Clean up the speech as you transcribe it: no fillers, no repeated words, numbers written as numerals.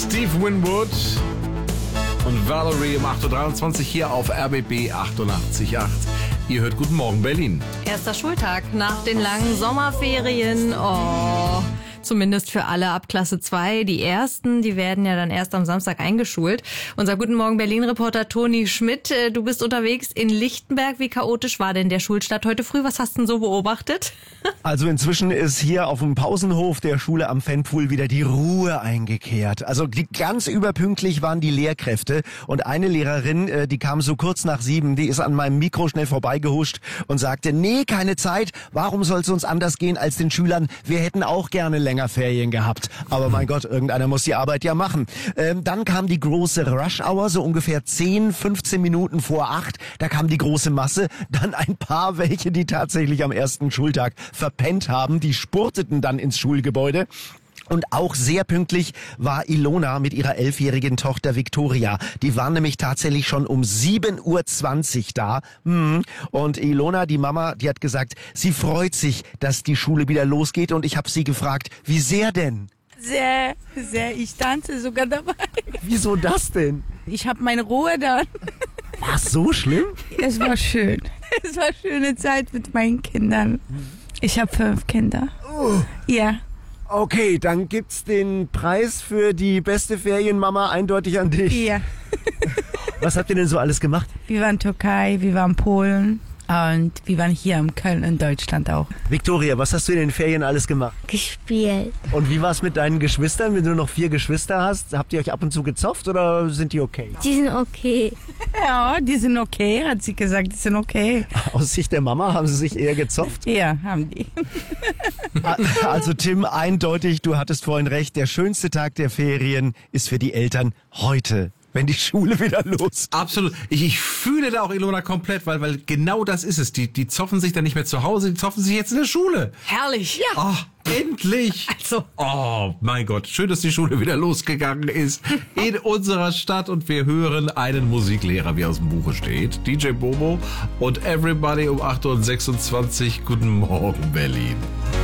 Steve Winwood und Valerie um 8.23 Uhr hier auf RBB 88.8. Ihr hört Guten Morgen Berlin. Erster Schultag nach den langen Sommerferien. Oh, zumindest für alle ab Klasse 2. Die ersten, die werden ja dann erst am Samstag eingeschult. Unser Guten Morgen Berlin-Reporter Toni Schmidt, du bist unterwegs in Lichtenberg. Wie chaotisch war denn der Schulstart heute früh? Was hast du denn so beobachtet? Also inzwischen ist hier auf dem Pausenhof der Schule am Fanpool wieder die Ruhe eingekehrt. Also ganz überpünktlich waren die Lehrkräfte und eine Lehrerin, die kam so kurz nach 7, die ist an meinem Mikro schnell vorbeigehuscht und sagte, nee, keine Zeit, warum soll es uns anders gehen als den Schülern? Wir hätten auch gerne länger Ferien gehabt. Aber mein Gott, irgendeiner muss die Arbeit ja machen. Dann kam die große Rush-Hour, so ungefähr 10, 15 Minuten vor 8. Da kam die große Masse. Dann ein paar welche, die tatsächlich am ersten Schultag verpennt haben. Die spurteten dann ins Schulgebäude. Und auch sehr pünktlich war Ilona mit ihrer 11-jährigen Tochter Victoria. Die waren nämlich tatsächlich schon um 7.20 Uhr da. Und Ilona, die Mama, die hat gesagt, sie freut sich, dass die Schule wieder losgeht. Und ich habe sie gefragt, wie sehr denn? Sehr, sehr. Ich tanze sogar dabei. Wieso das denn? Ich habe meine Ruhe dann. War es so schlimm? Es war schön. Es war eine schöne Zeit mit meinen Kindern. Ich habe 5 Kinder. Ja. Okay, dann gibt's den Preis für die beste Ferienmama eindeutig an dich. Ja. Was habt ihr denn so alles gemacht? Wir waren Türkei, wir waren Polen und wir waren hier in Köln in Deutschland auch. Victoria, was hast du in den Ferien alles gemacht? Gespielt. Und wie war's mit deinen Geschwistern, wenn du noch 4 Geschwister hast? Habt ihr euch ab und zu gezofft oder sind die okay? Die sind okay. Ja, die sind okay, hat sie gesagt, die sind okay. Aus Sicht der Mama haben sie sich eher gezofft? Ja, haben die. Also Tim, eindeutig, du hattest vorhin recht, der schönste Tag der Ferien ist für die Eltern heute, wenn die Schule wieder los. Absolut. Ich fühle da auch Ilona komplett, weil genau das ist es. Die zoffen sich dann nicht mehr zu Hause, die zoffen sich jetzt in der Schule. Herrlich, ja. Oh, endlich. Also. Oh, mein Gott. Schön, dass die Schule wieder losgegangen ist in unserer Stadt. Und wir hören einen Musiklehrer, wie aus dem Buche steht. DJ Bobo und Everybody um 8.26 Uhr. Guten Morgen, Berlin.